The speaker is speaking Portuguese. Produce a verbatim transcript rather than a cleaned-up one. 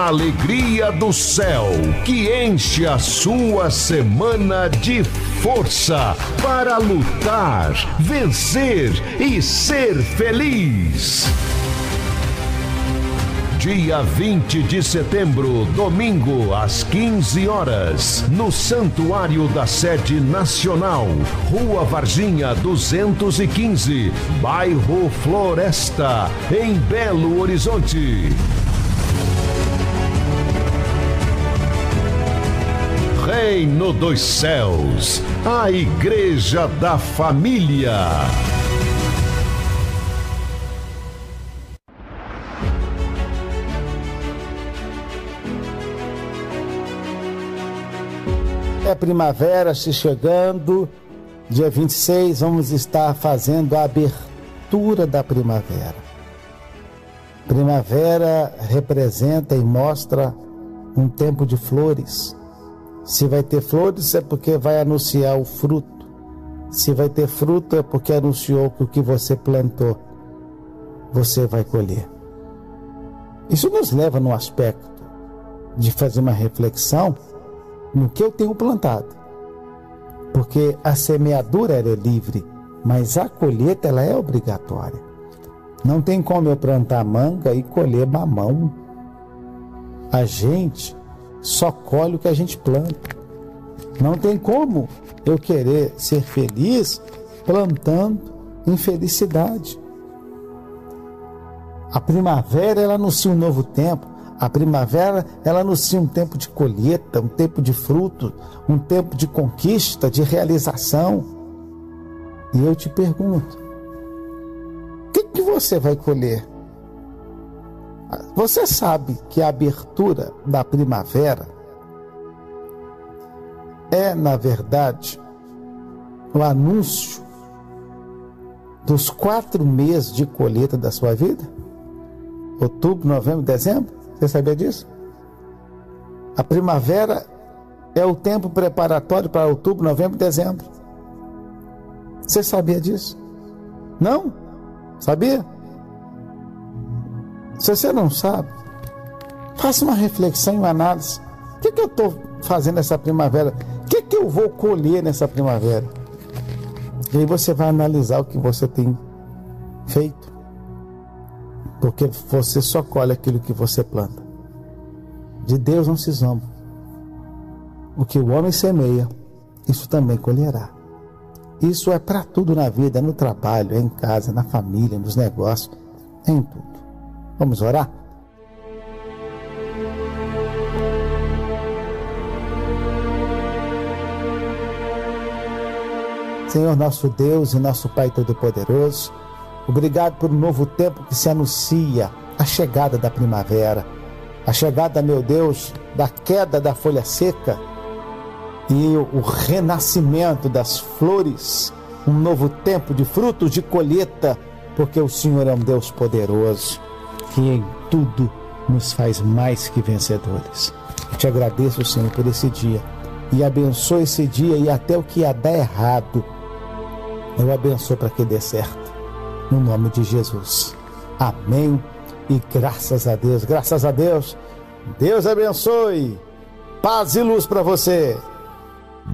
alegria do céu que enche a sua semana de força para lutar, vencer e ser feliz. Dia vinte de setembro, domingo, às quinze horas, no Santuário da Sede Nacional, Rua Varginha duzentos e quinze, bairro Floresta, em Belo Horizonte. Reino dos Céus, a Igreja da Família. É primavera se chegando, dia vinte e seis vamos estar fazendo a abertura da primavera. Primavera representa e mostra um tempo de flores. Se vai ter flores é porque vai anunciar o fruto. Se vai ter fruto é porque anunciou que o que você plantou, você vai colher. Isso nos leva no aspecto de fazer uma reflexão no que eu tenho plantado, porque a semeadura ela é livre, mas a colheita ela é obrigatória. Não tem como eu plantar manga e colher mamão. A gente só colhe o que a gente planta. Não tem como eu querer ser feliz plantando infelicidade. A primavera ela anuncia um novo tempo. A primavera, ela anuncia um tempo de colheita, um tempo de fruto, um tempo de conquista, de realização. E eu te pergunto, o que, que você vai colher? Você sabe que a abertura da primavera é, na verdade, o anúncio dos quatro meses de colheita da sua vida? Outubro, novembro, dezembro? Você sabia disso? A primavera é o tempo preparatório para outubro, novembro e dezembro. Você sabia disso? Não? Sabia? Se você não sabe, faça uma reflexão e uma análise. O que, que eu estou fazendo nessa primavera? O que, que eu vou colher nessa primavera? E aí você vai analisar o que você tem feito. Porque você só colhe aquilo que você planta. De Deus não se zomba. O que o homem semeia, isso também colherá. Isso é para tudo na vida, é no trabalho, é em casa, na família, nos negócios, é em tudo. Vamos orar? Senhor nosso Deus e nosso Pai Todo-Poderoso, obrigado por um novo tempo que se anuncia, a chegada da primavera, a chegada, meu Deus, da queda da folha seca e o renascimento das flores, um novo tempo de frutos de colheita, porque o Senhor é um Deus poderoso, que em tudo nos faz mais que vencedores. Eu te agradeço, Senhor, por esse dia e abençoe esse dia e até o que ia dar errado, eu abençoo para que dê certo. No nome de Jesus. Amém. E graças a Deus, graças a Deus. Deus abençoe. Paz e luz para você.